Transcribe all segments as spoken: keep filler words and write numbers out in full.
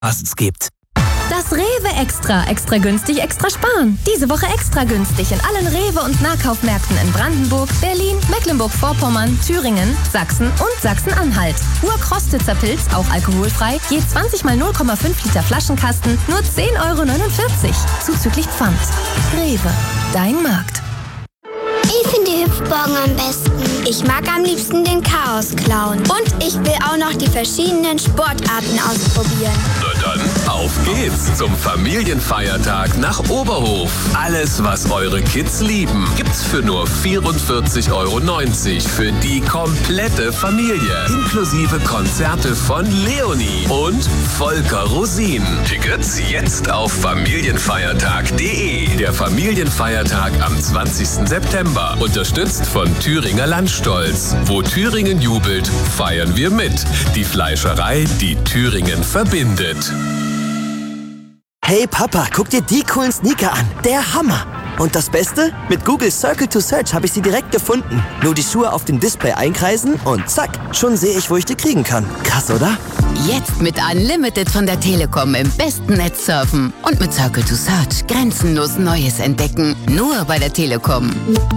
es gibt. Das Rewe Extra. Extra günstig, extra sparen. Diese Woche extra günstig in allen Rewe- und Nahkaufmärkten in Brandenburg, Berlin, Mecklenburg-Vorpommern, Thüringen, Sachsen und Sachsen-Anhalt. Urkrostitzer Pilz, auch alkoholfrei, je zwanzig mal null Komma fünf Liter Flaschenkasten, nur zehn Euro neunundvierzig. Zuzüglich Pfand. Rewe. Dein Markt. Ich finde die Hüpfburgen am besten. Ich mag am liebsten den Chaos-Clown. Und ich will auch noch die verschiedenen Sportarten ausprobieren. Na dann, auf geht's zum Familienfeiertag nach Oberhof. Alles, was eure Kids lieben, gibt's für nur vierundvierzig Euro neunzig für die komplette Familie. Inklusive Konzerte von Leonie und Volker Rosin. Tickets jetzt auf familienfeiertag punkt de. Der Familienfeiertag am zwanzigsten September. Unterstützt von Thüringer Landstolz. Wo Thüringen jubelt, feiern wir mit. Die Fleischerei, die Thüringen verbindet. Hey Papa, guck dir die coolen Sneaker an. Der Hammer. Und das Beste? Mit Google Circle to Search habe ich sie direkt gefunden. Nur die Schuhe auf dem Display einkreisen und zack, schon sehe ich, wo ich die kriegen kann. Krass, oder? Jetzt mit Unlimited von der Telekom im besten Netz surfen. Und mit Circle to Search grenzenlos Neues entdecken. Nur bei der Telekom.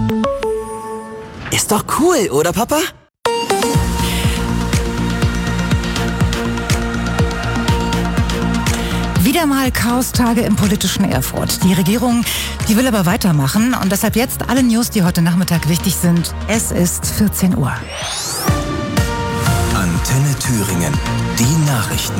Ist doch cool, oder Papa? Wieder mal Chaostage im politischen Erfurt. Die Regierung, die will aber weitermachen und deshalb jetzt alle News, die heute Nachmittag wichtig sind. Es ist vierzehn Uhr. Antenne Thüringen. Die Nachrichten.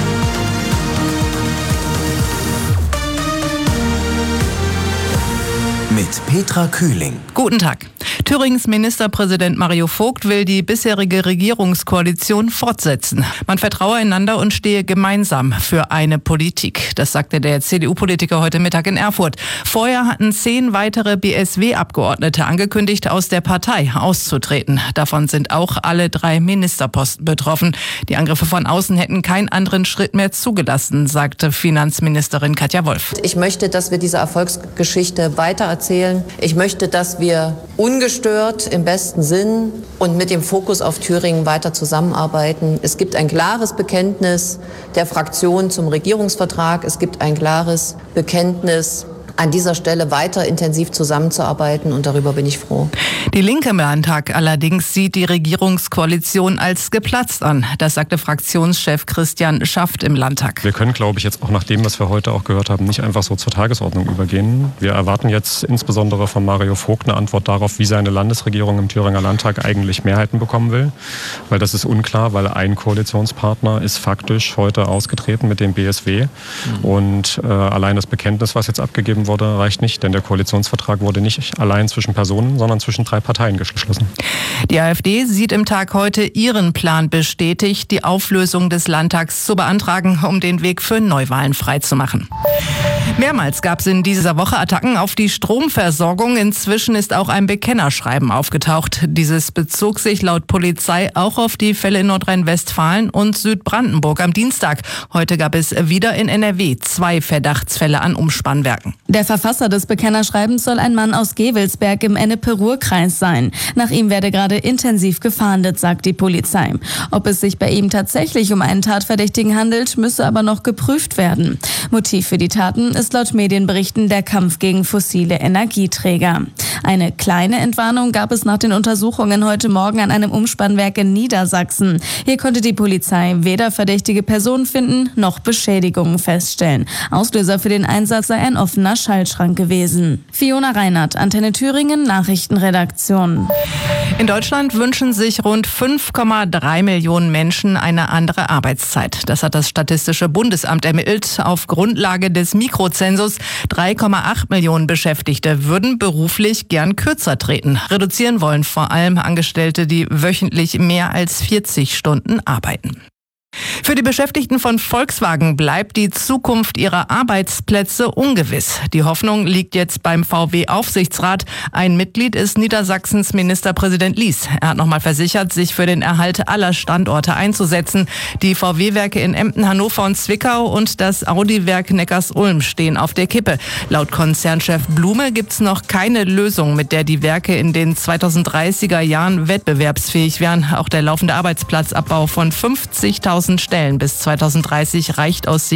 Mit Petra Kühling. Guten Tag. Thürings Ministerpräsident Mario Vogt will die bisherige Regierungskoalition fortsetzen. Man vertraue einander und stehe gemeinsam für eine Politik. Das sagte der C D U-Politiker heute Mittag in Erfurt. Vorher hatten zehn weitere B S W-Abgeordnete angekündigt, aus der Partei auszutreten. Davon sind auch alle drei Ministerposten betroffen. Die Angriffe von außen hätten keinen anderen Schritt mehr zugelassen, sagte Finanzministerin Katja Wolf. Ich möchte, dass wir diese Erfolgsgeschichte weitererzählen. Ich möchte, dass wir ungestört im besten Sinn und mit dem Fokus auf Thüringen weiter zusammenarbeiten. Es gibt ein klares Bekenntnis der Fraktion zum Regierungsvertrag. Es gibt ein klares Bekenntnis, an dieser Stelle weiter intensiv zusammenzuarbeiten, und darüber bin ich froh. Die Linke im Landtag allerdings sieht die Regierungskoalition als geplatzt an. Das sagte Fraktionschef Christian Schaft im Landtag. Wir können, glaube ich, jetzt auch nach dem, was wir heute auch gehört haben, nicht einfach so zur Tagesordnung übergehen. Wir erwarten jetzt insbesondere von Mario Vogt eine Antwort darauf, wie seine Landesregierung im Thüringer Landtag eigentlich Mehrheiten bekommen will. Weil das ist unklar, weil ein Koalitionspartner ist faktisch heute ausgetreten mit dem B S W. Mhm. Und äh, allein das Bekenntnis, was jetzt abgegeben wurde, reicht nicht, denn der Koalitionsvertrag wurde nicht allein zwischen Personen, sondern zwischen drei Parteien geschlossen. Die AfD sieht im Tag heute ihren Plan bestätigt, die Auflösung des Landtags zu beantragen, um den Weg für Neuwahlen freizumachen. Mehrmals gab es in dieser Woche Attacken auf die Stromversorgung. Inzwischen ist auch ein Bekennerschreiben aufgetaucht. Dieses bezog sich laut Polizei auch auf die Fälle in Nordrhein-Westfalen und Südbrandenburg am Dienstag. Heute gab es wieder in N R W zwei Verdachtsfälle an Umspannwerken. Der Verfasser des Bekennerschreibens soll ein Mann aus Gevelsberg im Ennepe-Ruhr-Kreis sein. Nach ihm werde gerade intensiv gefahndet, sagt die Polizei. Ob es sich bei ihm tatsächlich um einen Tatverdächtigen handelt, müsse aber noch geprüft werden. Motiv für die Taten ist laut Medienberichten der Kampf gegen fossile Energieträger. Eine kleine Entwarnung gab es nach den Untersuchungen heute Morgen an einem Umspannwerk in Niedersachsen. Hier konnte die Polizei weder verdächtige Personen finden, noch Beschädigungen feststellen. Auslöser für den Einsatz sei ein offener Schaltschrank gewesen. Fiona Reinhardt, Antenne Thüringen, Nachrichtenredaktion. In Deutschland wünschen sich rund fünf Komma drei Millionen Menschen eine andere Arbeitszeit. Das hat das Statistische Bundesamt ermittelt. Auf Grundlage des Mikrozensus drei Komma acht Millionen Beschäftigte würden beruflich gern kürzer treten. Reduzieren wollen vor allem Angestellte, die wöchentlich mehr als vierzig Stunden arbeiten. Für die Beschäftigten von Volkswagen bleibt die Zukunft ihrer Arbeitsplätze ungewiss. Die Hoffnung liegt jetzt beim V W-Aufsichtsrat. Ein Mitglied ist Niedersachsens Ministerpräsident Lies. Er hat nochmal versichert, sich für den Erhalt aller Standorte einzusetzen. Die V W-Werke in Emden, Hannover und Zwickau und das Audi-Werk Neckarsulm stehen auf der Kippe. Laut Konzernchef Blume gibt es noch keine Lösung, mit der die Werke in den zweitausenddreißiger Jahren wettbewerbsfähig wären. Auch der laufende Arbeitsplatzabbau von fünfzigtausend zehntausend Stellen bis zweitausenddreißig reicht aus